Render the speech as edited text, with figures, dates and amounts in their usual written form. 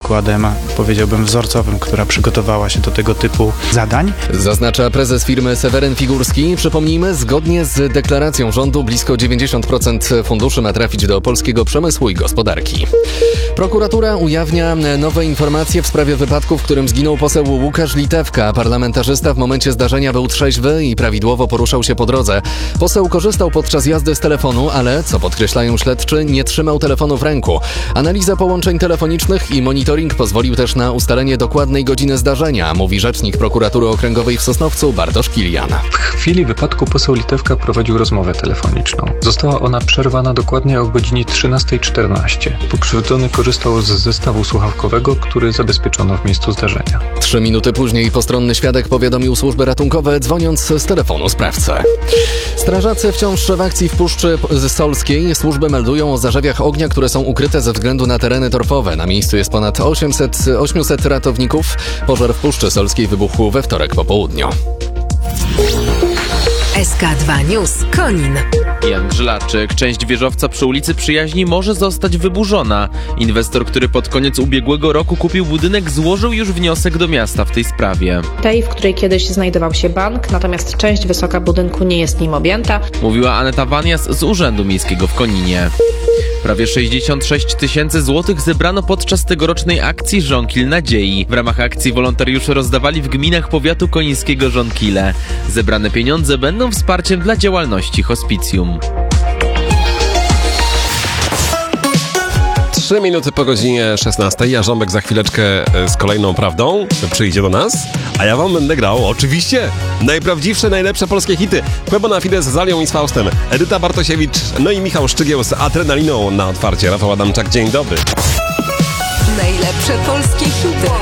przykładem, powiedziałbym wzorcowym, która przygotowała się do tego typu zadań. Zaznacza prezes firmy Seweryn Figurski. Przypomnijmy, zgodnie z deklaracją rządu blisko 90% funduszy ma trafić do polskiego przemysłu i gospodarki. Prokuratura ujawnia nowe informacje w sprawie wypadku, w którym zginął poseł Łukasz Litewka. Parlamentarzysta w momencie zdarzenia był trzeźwy i prawidłowo poruszał się po drodze. Poseł korzystał podczas jazdy z telefonu, ale, co podkreślają śledczy, nie trzymał telefonu w ręku. Analiza połączeń telefonicznych i monitoring pozwolił też na ustalenie dokładnej godziny zdarzenia, mówi rzecznik prokuratury okręgowej w Sosnowcu Bartosz Kilian. W chwili wypadku poseł Litewka prowadził rozmowę telefoniczną. Została ona przerwana dokładnie o godzinie 13:14. Pokrzywdzony korzystał z zestawu słuchawkowego, który zabezpieczono w miejscu zdarzenia. 3 minuty później postronny świadek powiadomił służby ratunkowe, dzwoniąc z telefonu sprawcę. Strażacy wciąż w akcji w Puszczy Solskiej. Służby meldują o zarzewiach ognia, które są ukryte ze względu na tereny torfowe. Na miejscu jest ponad 800 ratowników. Pożar w Puszczy Solskiej wybuchł we wtorek po południu. SK2 News Konin. Jan Żlaczyk. Część wieżowca przy ulicy Przyjaźni może zostać wyburzona. Inwestor, który pod koniec ubiegłego roku kupił budynek, złożył już wniosek do miasta w tej sprawie. Tej, w której kiedyś znajdował się bank, natomiast część wysoka budynku nie jest nim objęta. Mówiła Aneta Wanias z Urzędu Miejskiego w Koninie. Prawie 66 000 złotych zebrano podczas tegorocznej akcji Żonkil Nadziei. W ramach akcji wolontariusze rozdawali w gminach powiatu konińskiego Żonkile. Zebrane pieniądze będą wsparciem dla działalności hospicjum. 3 minuty po godzinie 16. Jarząbek za chwileczkę z kolejną prawdą przyjdzie do nas, a ja wam będę grał oczywiście najprawdziwsze, najlepsze polskie hity. Quebo na Fides z Alią i z Faustem, Edyta Bartosiewicz, no i Michał Szczygieł z Adrenaliną na otwarcie. Rafał Adamczak, dzień dobry. Najlepsze polskie hity.